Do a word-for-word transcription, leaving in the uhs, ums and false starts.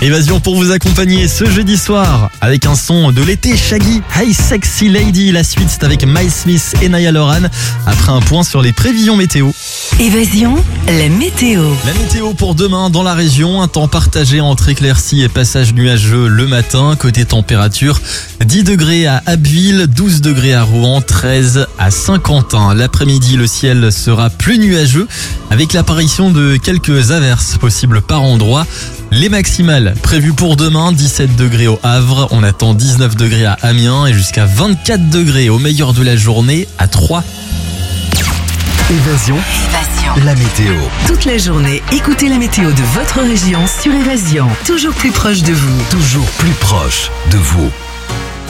Évasion pour vous accompagner ce jeudi soir avec un son de l'été, Shaggy, Hey Sexy Lady. La suite, c'est avec Miles Smith et Niall Horan après un point sur les prévisions météo. Évasion, la météo. La météo pour demain dans la région, un temps partagé entre éclaircies et passages nuageux le matin. Côté température, dix degrés à Abbeville, douze degrés à Rouen, treize à Saint-Quentin. L'après-midi, le ciel sera plus nuageux avec l'apparition de quelques averses possibles par endroit. Les maximales prévues pour demain, dix-sept degrés au Havre, on attend dix-neuf degrés à Amiens et jusqu'à vingt-quatre degrés au meilleur de la journée à Troyes. Évasion, Évasion. la météo. Toute la journée, écoutez la météo de votre région sur Évasion. Toujours plus proche de vous. Toujours plus proche de vous.